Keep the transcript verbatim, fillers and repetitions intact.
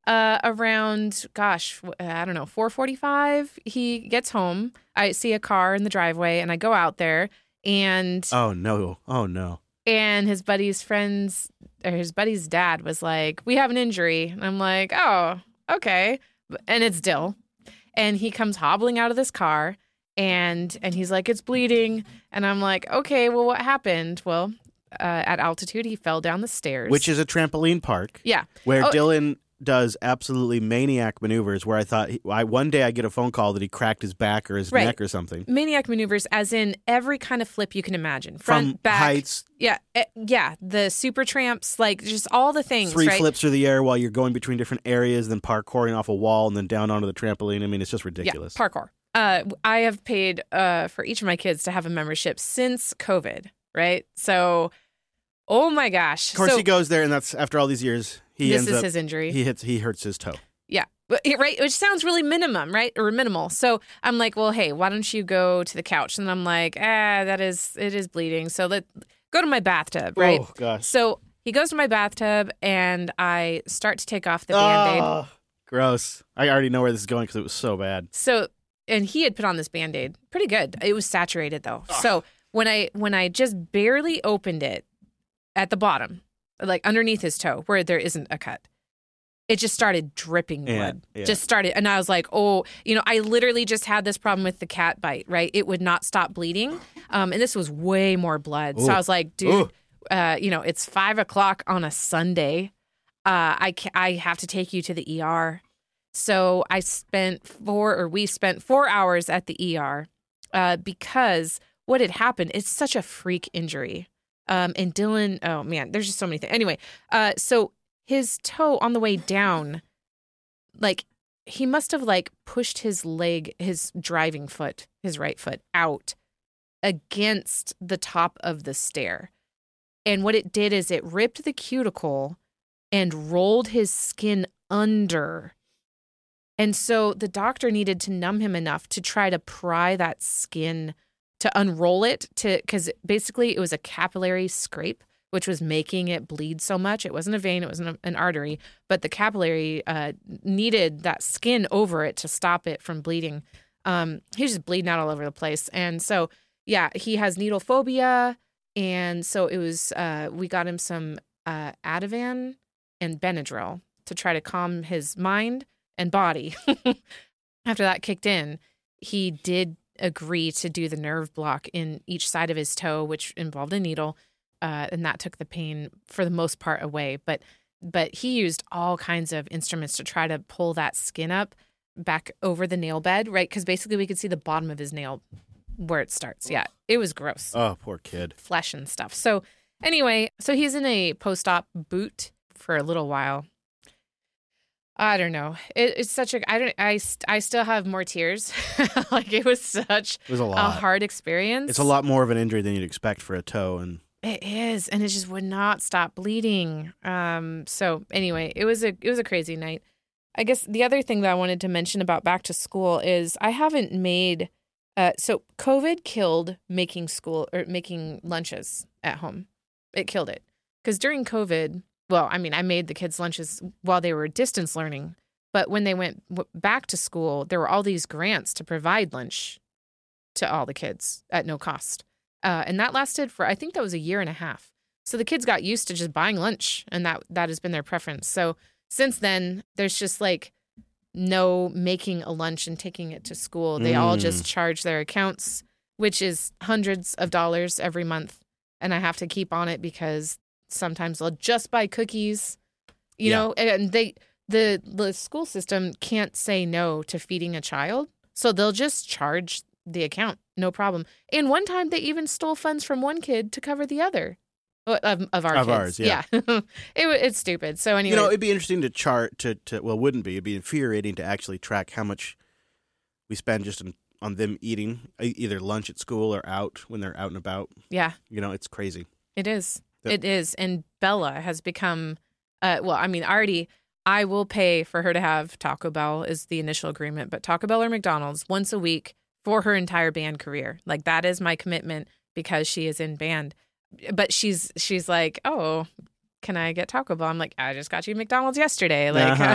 uh, around, gosh, I don't know, four forty-five, he gets home. I see a car in the driveway, and I go out there, and Oh, no. Oh, no. and his buddy's friends, or his buddy's dad was like, we have an injury. And I'm like, oh, okay. And it's Dill. And he comes hobbling out of this car, and and he's like, it's bleeding. And I'm like, okay, well, what happened? Well, uh, at altitude, he fell down the stairs. Which is a trampoline park. Yeah. Where Oh, Dylan does absolutely maniac maneuvers where I thought, he, I one day I get a phone call that he cracked his back or his Right. neck or something. Maniac maneuvers, as in every kind of flip you can imagine. Front, From back. heights. Yeah. eh, Yeah. The super tramps, like just all the things, Three right? flips through the air while you're going between different areas, then parkouring off a wall and then down onto the trampoline. I mean, it's just ridiculous. Yeah, parkour. Uh, I have paid uh, for each of my kids to have a membership since COVID, right? So, oh my gosh. Of course, so, he goes there, and that's after all these years. He this ends is up, his injury. He hits. He hurts his toe. Yeah. But- Right. Which sounds really minimum, right? Or minimal. So I'm like, well, hey, why don't you go to the couch? And I'm like, ah, that is, it is bleeding. So let go to my bathtub, right? Oh gosh. So he goes to my bathtub, and I start to take off the Band-Aid. Oh, gross. I already know where this is going because it was so bad. So, and he had put on this Band-Aid. Pretty good. It was saturated though. So when I when I just barely opened it at the bottom, like underneath his toe where there isn't a cut, it just started dripping Yeah, blood. yeah. Just started. And I was like, oh, you know, I literally just had this problem with the cat bite, right? It would not stop bleeding. Um, and this was way more blood. So Ooh. I was like, dude, uh, you know, it's five o'clock on a Sunday. Uh, I, ca- I have to take you to the E R. So I spent four, or we spent four hours at the E R uh, because what had happened, it's such a freak injury. Um, and Dylan, oh man, there's just so many things. Anyway, uh, so his toe on the way down, like he must have like pushed his leg, his driving foot, his right foot out against the top of the stair. And what it did is it ripped the cuticle and rolled his skin under. And so the doctor needed to numb him enough to try to pry that skin, to unroll it, to because basically it was a capillary scrape, which was making it bleed so much. It wasn't a vein, it wasn't a, an artery, but the capillary uh, needed that skin over it to stop it from bleeding. Um, he was just bleeding out all over the place. And so, yeah, he has needle phobia. And so it was, uh, we got him some uh, Ativan and Benadryl to try to calm his mind and body. After that kicked in, he did agree to do the nerve block in each side of his toe, which involved a needle, uh, and that took the pain for the most part away. But but he used all kinds of instruments to try to pull that skin up back over the nail bed, right? Because basically we could see the bottom of his nail where it starts. Yeah, it was gross. Oh, poor kid. Flesh and stuff. So anyway, so he's in a post-op boot for a little while. I don't know. It, it's such a, I don't, I, I still have more tears. Like it was such It was a a lot. hard experience. It's a lot more of an injury than you'd expect for a toe, and It is. And it just would not stop bleeding. Um, so anyway, it was a, it was a crazy night. I guess the other thing that I wanted to mention about back to school is I haven't made, uh, so COVID killed making school or making lunches at home. It killed it. Because during COVID, well, I mean, I made the kids' lunches while they were distance learning. But when they went w- back to school, there were all these grants to provide lunch to all the kids at no cost. Uh, and that lasted for, I think that was a year and a half. So the kids got used to just buying lunch, and that that has been their preference. So since then, there's just like no making a lunch and taking it to school. They all Mm. just charge their accounts, which is hundreds of dollars every month. And I have to keep on it because sometimes they'll just buy cookies, you Yeah. know, and they the the school system can't say no to feeding a child. So they'll just charge the account, no problem. And one time they even stole funds from one kid to cover the other uh, of, of our Of kids. ours, yeah. it, wa- it's stupid. So anyway, you know, it'd be interesting to chart to, to well, it wouldn't be. It'd be infuriating to actually track how much we spend just on, on them eating e- either lunch at school or out when they're out and about. yeah, You know, it's crazy. it is. That- It is. And Bella has become, uh, well, I mean, already I will pay for her to have Taco Bell is the initial agreement, but Taco Bell or McDonald's once a week for her entire band career. Like that is my commitment because she is in band. But she's she's like, oh, can I get Taco Bell? I'm like, I just got you McDonald's yesterday. Like, Uh-huh.